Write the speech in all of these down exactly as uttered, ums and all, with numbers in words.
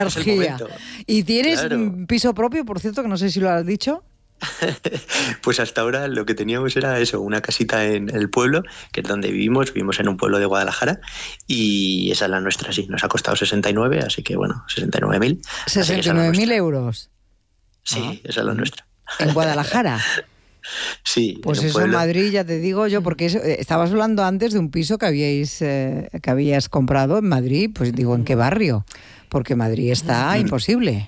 energía. ¿Y tienes claro. piso propio, por cierto, que no sé si lo has dicho? Pues hasta ahora lo que teníamos era eso, una casita en el pueblo, que es donde vivimos, vivimos en un pueblo de Guadalajara, y esa es la nuestra, sí, nos ha costado sesenta y nueve, así que bueno, sesenta y nueve mil. sesenta y nueve mil euros. Sí, ah. esa es la nuestra. ¿En Guadalajara? Sí. Pues en eso pueblo. En Madrid, ya te digo yo, porque eso, eh, estabas hablando antes de un piso que habíais eh, que habías comprado en Madrid, pues digo, ¿en qué barrio? Porque Madrid está mm. imposible.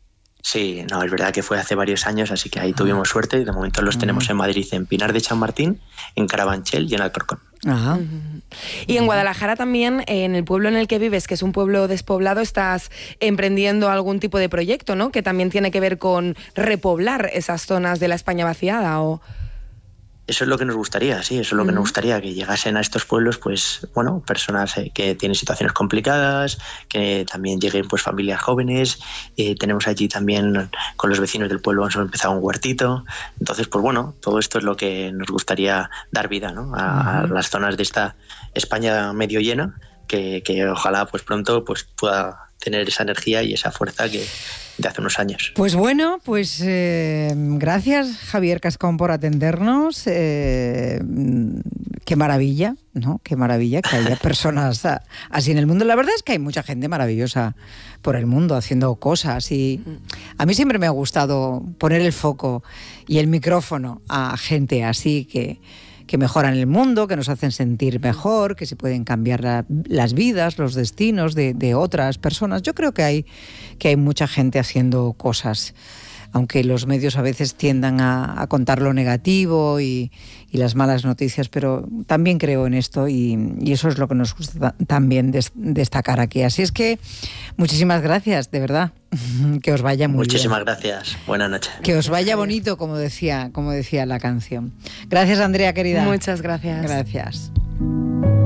Sí, no, es verdad que fue hace varios años, así que ahí tuvimos suerte y de momento los tenemos en Madrid, en Pinar de Chamartín, en Carabanchel y en Alcorcón. Ajá. Y en Guadalajara también, en el pueblo en el que vives, que es un pueblo despoblado, estás emprendiendo algún tipo de proyecto, ¿no? Que también tiene que ver con repoblar esas zonas de la España vaciada, ¿o...? Eso es lo que nos gustaría, sí, eso es lo que uh-huh. nos gustaría, que llegasen a estos pueblos, pues, bueno, personas eh, que tienen situaciones complicadas, que también lleguen, pues, familias jóvenes. Eh, tenemos allí también, con los vecinos del pueblo, hemos empezado un huertito. Entonces, pues, bueno, todo esto es lo que nos gustaría dar vida, ¿no? A, uh-huh. a las zonas de esta España medio llena, que, que ojalá, pues, pronto, pues, pueda tener esa energía y esa fuerza que de hace unos años. Pues bueno, pues eh, gracias Javier Cascón por atendernos. Eh, qué maravilla, ¿no? Qué maravilla que haya personas así en el mundo. La verdad es que hay mucha gente maravillosa por el mundo haciendo cosas y a mí siempre me ha gustado poner el foco y el micrófono a gente así que que mejoran el mundo, que nos hacen sentir mejor, que se pueden cambiar la, las vidas, los destinos de, de otras personas. Yo creo que hay, que hay mucha gente haciendo cosas, aunque los medios a veces tiendan a, a contar lo negativo y, y las malas noticias, pero también creo en esto y, y eso es lo que nos gusta también des, destacar aquí. Así es que muchísimas gracias, de verdad. Que os vaya muy Muchísimas bien. Muchísimas gracias. Buenas noches. Que os vaya bonito, como decía, como decía la canción. Gracias, Andrea, querida. Muchas gracias. Gracias.